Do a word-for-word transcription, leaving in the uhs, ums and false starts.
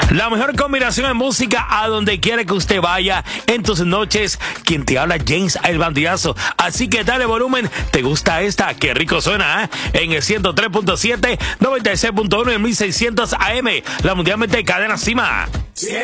La mejor combinación de música a donde quiera que usted vaya en tus noches. Quien te habla, James el Bandidazo. Así que dale volumen. ¿Te gusta esta? Qué rico suena, ¿eh? En el ciento tres punto siete, noventa y seis punto uno y en mil seiscientos A M. La mundialmente cadena Cima.